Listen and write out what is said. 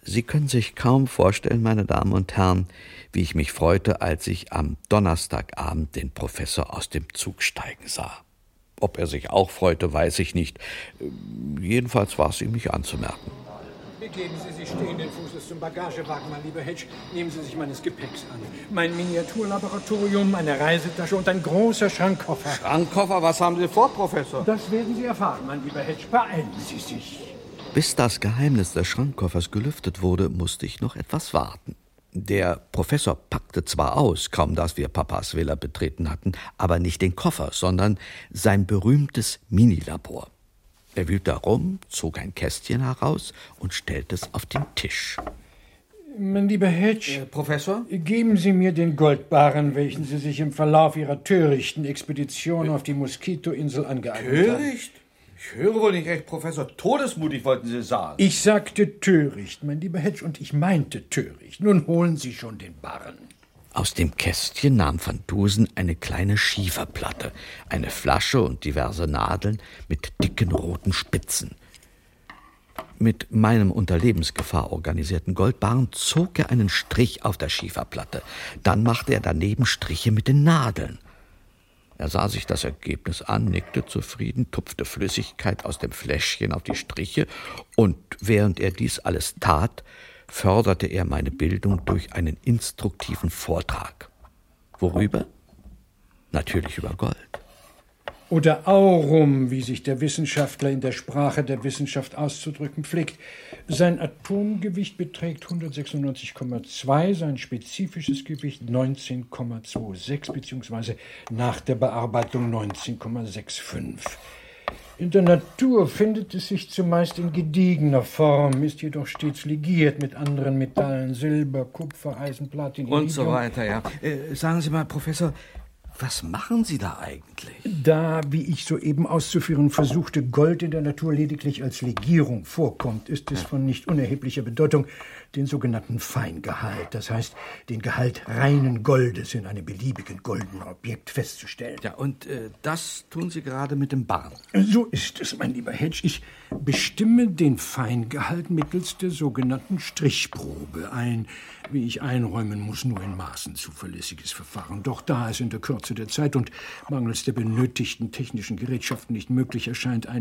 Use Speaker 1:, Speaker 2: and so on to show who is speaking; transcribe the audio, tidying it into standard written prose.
Speaker 1: Sie können sich kaum vorstellen, meine Damen und Herren, wie ich mich freute, als ich am Donnerstagabend den Professor aus dem Zug steigen sah. Ob er sich auch freute, weiß ich nicht. Jedenfalls war es ihm nicht anzumerken.
Speaker 2: Begeben Sie sich stehenden Fußes zum Bagagewagen, mein lieber Hedge. Nehmen Sie sich meines Gepäcks an. Mein Miniaturlaboratorium, eine Reisetasche und ein großer Schrankkoffer.
Speaker 1: Schrankkoffer? Was haben Sie vor, Professor?
Speaker 2: Das werden Sie erfahren, mein lieber Hedge. Beeilen Sie sich.
Speaker 1: Bis das Geheimnis des Schrankkoffers gelüftet wurde, musste ich noch etwas warten. Der Professor packte zwar aus, kaum dass wir Papas Villa betreten hatten, aber nicht den Koffer, sondern sein berühmtes Minilabor. Er wühlte herum, zog ein Kästchen heraus und stellte es auf den Tisch.
Speaker 2: Mein lieber Hedge,
Speaker 1: Professor?
Speaker 2: Geben Sie mir den Goldbarren, welchen Sie sich im Verlauf Ihrer törichten Expedition auf die Moskitoinsel angeeignet haben.
Speaker 3: Töricht? Ich höre wohl nicht recht, Professor. Todesmutig wollten Sie sagen.
Speaker 2: Ich sagte töricht, mein lieber Hedge, und ich meinte töricht. Nun holen Sie schon den Barren.
Speaker 1: Aus dem Kästchen nahm Van Dusen eine kleine Schieferplatte, eine Flasche und diverse Nadeln mit dicken roten Spitzen. Mit meinem unter Lebensgefahr organisierten Goldbarren zog er einen Strich auf der Schieferplatte. Dann machte er daneben Striche mit den Nadeln. Er sah sich das Ergebnis an, nickte zufrieden, tupfte Flüssigkeit aus dem Fläschchen auf die Striche und während er dies alles tat, förderte er meine Bildung durch einen instruktiven Vortrag. Worüber? Natürlich über Gold.
Speaker 2: Oder Aurum, wie sich der Wissenschaftler in der Sprache der Wissenschaft auszudrücken pflegt. Sein Atomgewicht beträgt 196,2, sein spezifisches Gewicht 19,26 bzw. nach der Bearbeitung 19,65. In der Natur findet es sich zumeist in gediegener Form, ist jedoch stets legiert mit anderen Metallen, Silber, Kupfer, Eisen, Platin, Iridium.
Speaker 3: Und so weiter, ja. Sagen Sie mal, Professor, was machen Sie da eigentlich?
Speaker 2: Da, wie ich soeben auszuführen versuchte, Gold in der Natur lediglich als Legierung vorkommt, ist es von nicht unerheblicher Bedeutung, den sogenannten Feingehalt, das heißt, den Gehalt reinen Goldes in einem beliebigen goldenen Objekt festzustellen.
Speaker 3: Ja, und das tun Sie gerade mit dem Barren.
Speaker 2: So ist es, mein lieber Hedge. Ich bestimme den Feingehalt mittels der sogenannten Strichprobe. Ein, wie ich einräumen muss, nur in Maßen zuverlässiges Verfahren. Doch da es in der Kürze der Zeit und mangels der benötigten technischen Gerätschaften nicht möglich erscheint,